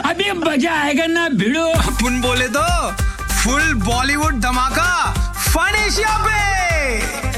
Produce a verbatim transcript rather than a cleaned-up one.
अभी मजा आएगा ना भिड़ो। अपन बोले तो फुल बॉलीवुड धमाका फन एशिया पे।